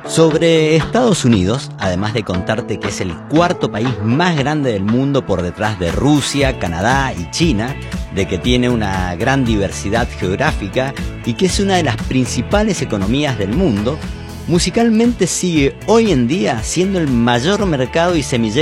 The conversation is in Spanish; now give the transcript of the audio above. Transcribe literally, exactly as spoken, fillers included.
Sobre Estados Unidos, además de contarte que es el cuarto país más grande del mundo por detrás de Rusia, Canadá y China, de que tiene una gran diversidad geográfica y que es una de las principales economías del mundo, musicalmente sigue hoy en día siendo el mayor mercado y semillero